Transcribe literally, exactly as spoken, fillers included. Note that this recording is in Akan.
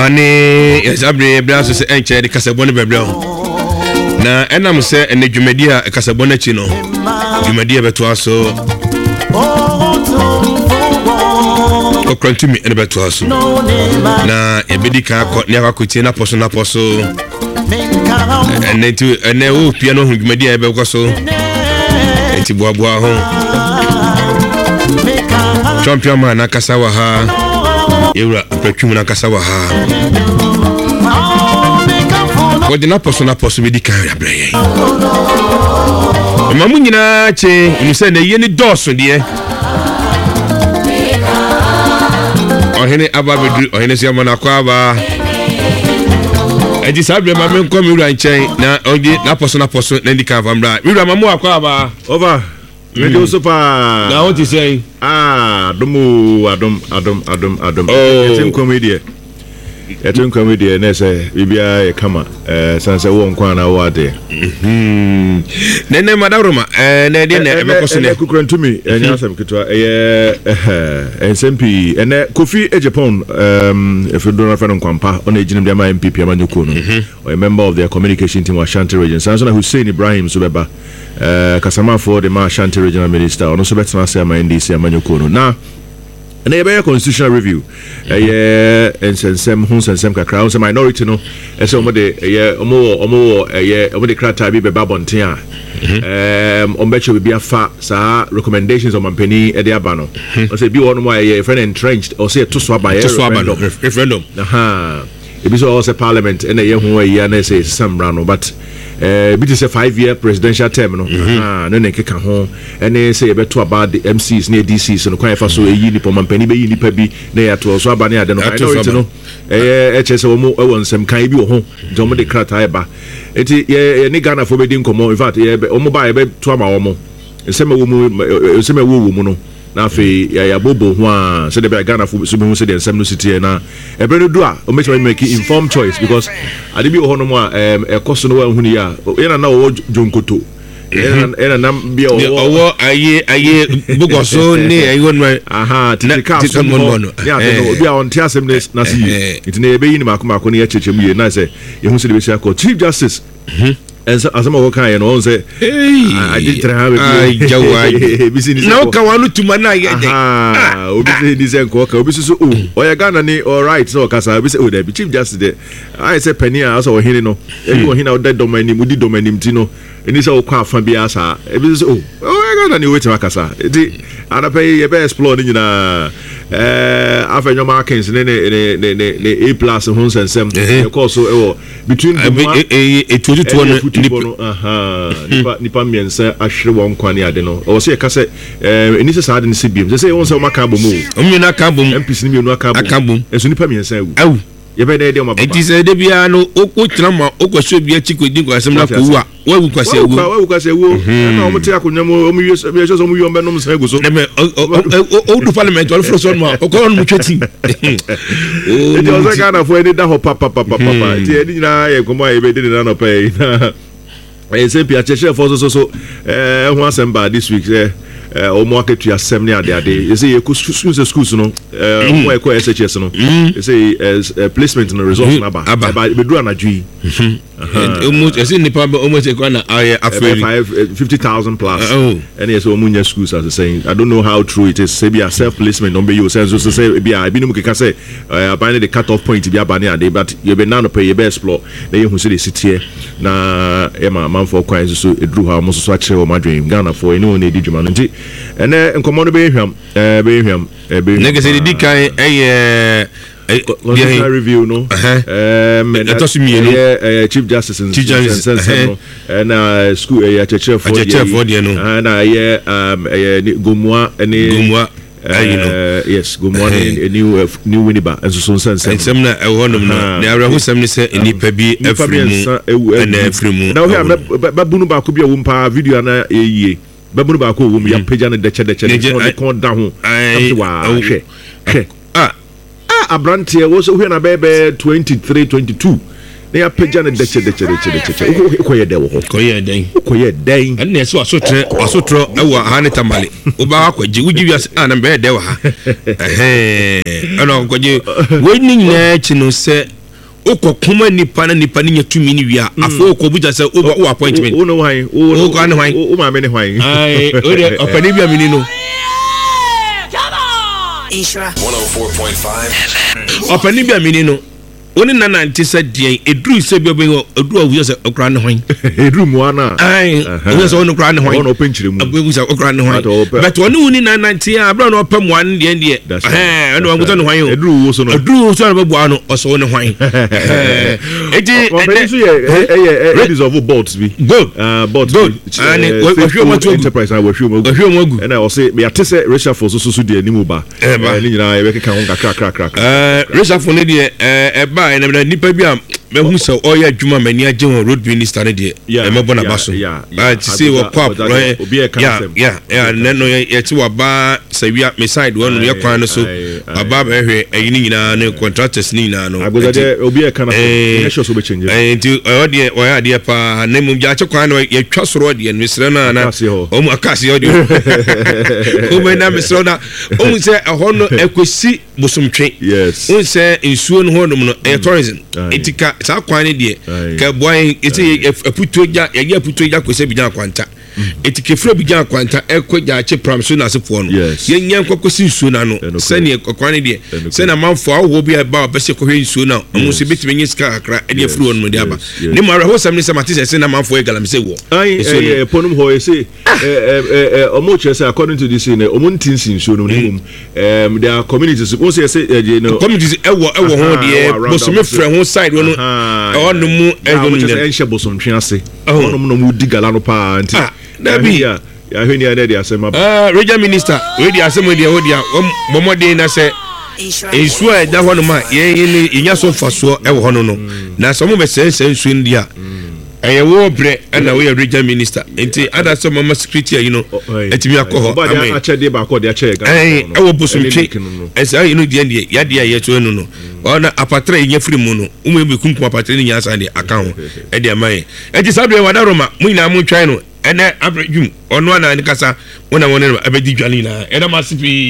Ane esabre bra so se enche de kasabone bebra na enam se ene dwumadi a kasabone chi no dwumadi beto aso okrantumi ene beto aso na ebedi kan akọ ne akọtie na poso na poso ene tu ene o piano hu dwumadi e be koso enti boaboa ho champion man na kasawa ha Eura apretwum na kasawa ha Wodi na poso na poso medi kan ya breye Mamu nyina che inu se na ye ni doso de Ohene aba bedru ohene se amana kwa aba Edi sabre ma men ko mi ura nchen na odi na poso na poso na ndi kan famra ura mamu akwa aba over Radio Super. Now what you say? Ah, Adumu, Adum, Adum, Adum, Adum. Oh, it's in comedy. It's in comedy. And I say, Bibia, come on. Eh, Sansa won't go on our day. Hmm. Then, Madaroma, and then, I could to me, and yes, I'm Kutua, eh, S M P, and Kofi Ejapon, um, if you don't have an Kwampa, on a Jim Dema M P, Amanukuno, or a member of their communication team, Ashanti region, Sansa Hussein Ibrahim Subeba. Uh, Kasama for the Ashanti regional minister, and also better not say my N D C Amanukono. Now, and a constitutional review, a year and some homes and some crowds, a minority, no, and some of the year or more or more a year over the crata be babontia. Um, on bet you will be a fat, sir, recommendations on my penny at the Abano. I say, be one of my friend entrenched or say to swap by a referendum. Aha, it is also parliament and a year who a year say some rano, but. Uh, it is a five-year presidential term, no. Ah, no, no, keka ho. And they say about about the M Cs near D Cs, so no quite fast. So a year for man penny, be year per be near to so abani. I don't know. I know it, no. Eh, H S O mo. I want some kind of home. Don't make the crowd eba. It is yeah, any Ghana for being come. In fact, yeah, omo buy be two ama omo. Some woman, some woman, no. Na fe ya ya bobo ho a so de be Ghana fo so be hu se de nsem no sitie na e be no do a o make make informed choice because ade bi ho no mo a em e koso no wa hu ni ya e na na wo jonkoto e na na bia wo aye aye bugoso ni e won ma aha tika so mo ya de obi a on tia asem na si it na e be yi ni makoma ko ne ya chechemu ye na se ye hu se de be sia ko Chief Justice and so as I'm okay, no one say, I did try no, Kawanu to Mana. Ah, Obisi and Coca, Obisi, oh, or Ghana, all right, so Casa, oh, there be Chief Justice. I said, Penny, I also hear no, everyone here out that domain, Mudi domain, Tino, and this all quite from Biasa. Oh, oh, I got a new way to Macasa. And I pay a best exploring in a. Uh, after your markings, then a plus and homes and some, of course, so between a two to one, aha, Nipamian, sir, I should want Quania, I don't know, or say a cassette, and this is hard in the Sibium. They say, also, Macabo move. I'm not Cabum, and Piscini, no Cabum, as Nipamian say, oh. It is a debiano, Oko Trama, Oko should be a chico dingo as some like what we can say. What we say, oh, old parliament, all for some more, Oko on Muchetti. It was a kind of way that papa, papa, papa, I come away, they didn't pay. I say, Piacha for so, uh, once and by this week, eh. O market to assembly at the day. You see, you could choose a school, no. Uh, where S H S, no. You say as placement in the results, number. But we do an A G. Almost, as in the pub, almost a corner. I five fifty thousand plus. Oh, and yes, Omunia schools as saying. I don't know how true it is. Say be a self placement. Don't be yourself. So say be a binu can say. I find the cut off point to be a banner day, but you be now pay your best floor. Then you say the city here. Na Emma man for coins so it drew how most swatch or my dream Ghana for anyone need Jumanity. And then command be him, uh, be him, uh, be him. Nigga say the guy, eh, eh, review, no, um, that doesn't mean, yeah, Chief Justice and Chief Justice, and uh, school, a church for the no, and I, yeah, um, Gumwa, and Gumwa. Uh, yes, good morning. A new uh, new Winneba and so on. And some na a one of them. There are some say in the pebi every and every moon. Now, Babunu Bakubi Wumpa video na a ye. Babunu Baku wum ya pajan and the cheddar cheddar corn down. Ah, ah, a brand here was when a baby twenty three, twenty two. na ya peja ne deche deche deche deche ko ye de wo ho ko ye den ko ye den ɛne ɛsɛ wasotre wasotro ɛwɔ ha ne tamale woba akɔgye wogye wiase a na mbɛyɛ dɛ wɔ ha ɛhɛ ɛna ɔkɔgye wɔni nyinaa akyi no sɛ wokɔ koma nipa na nipa ne nya tumi ne wia afɔ wokɔ buta sɛ wo appointment wo no hwan wo ko ane hwan wo ma me ne hwan ai o de ɔpani bia mini no Ishra one oh four point five ɔpani bia mini no woni nana nti sɛ deɛn eduru sɛ bia bɛn eduru awu sɛ okra ne hwan eduru mu ana ai wo sɛ woni okra ne hwan wono penchire mu abu sɛ okra ne hwan but woni woni nana nti a abra no pɛ mu an deɛ deɛ eh ɛno wanguta ne hwan yo eduru wo so no eduru wo so na bɛbu ano ɔsɛ woni hwan eti ɛdɛ so ye eh ladies of bolts bi gold uh bolts ani wɔhwɛ mo to enterprise na wɔhwɛ mo wɔhwɛ mo agu ɛna ɔsɛ me ate sɛ Russia for so so deɛ nimu ba eh ni nyina yɛ keka ho kakra kakra eh Russia for ne deɛ eh ɛba ɛna na nipa bi a mehu sɛ ɔyɛ adwuma mani agye ho road minister ne deɛ ɛmɛbɔ na ba so ah ti say wɔ pop ya ya ya neno yɛ ti wɔ ba sawia me side wɔn no yɛ kwan no so aba bɛhwɛ ɛyi ne nyinaa ne contractors ne nyinaa no agodade obi yɛ kana so so be change eh nti ɔyɛ deɛ ɔyɛ adeɛ pa na mu gya kye kwan no yɛ twa soro deɛ no mesrɛ na na ɔmu akase ɔde ɔmu na mesrɛ na ɔmu sɛ ɛhɔ no ɛkɔsi bosomtwe yes ɔmu sɛ nsuo no hɔ no no ɛyɛ tourism etika saa kwan ne deɛ ka boy eti aputo gya yɛ aputo gya kɔsɛ bi gya kwanta eti kefra bi gya kwanta ɛkɔ gya kye pram so na sefoɔ no yɛ nya nkɔkɔsi nsuo na no sɛ ne kwan ne deɛ sɛ na manfo awo bi ba ba sɛ kɔhwɛ nsuo na ɔmo so betime nye sika akra ɛde afiri wɔn no de aba ne ma ho sam ne sɛ mate sɛ na manfo yɛ galamsɛ wɔ ai ponum ho yɛ sɛ eh ɔmo kyerɛ sɛ according to this ne ɔmo ntin sin nsuo no ne mum um there are communities who say say no communities ɛwɔ ɛwɔ ho deɛ bosome frɛ ho side wɔn ɛwɔ no mu ɛwɔ no kyerɛ ɛnhyɛ bosomtwe ase ɔno no mu di gala no pa nti dabi ya ya hwɛ ni ade de asɛm aba ah regional minister we di asɛm de ho dia bomɔden na sɛ nsuo a ɛda hɔ no ma yɛn ne yɛnya so fasoɔ ɛwɔ hɔ no no na sɛ mo bɛ sɛ sɛ nsuo no dia ɛyɛ wo brɛ ɛna wo yɛ regional minister nti ada sɛ mama security you know ɛtimi akɔ hɔ amen akyɛde ba akɔ de akyɛ ga ɛn ɛwɔ bosomtwe ɛsɛ ayi no deɛ deɛ yade a yɛto no no ɔna apatra yɛ firi mu no umu bi kunkum apatra ne nya san de aka ho ɛde amaye ɛti sabre wada roma mu nyina mu twan no ɛnɛ abredwum ɔno ana ne kasa wona wona abedi dwale na ɛna masipi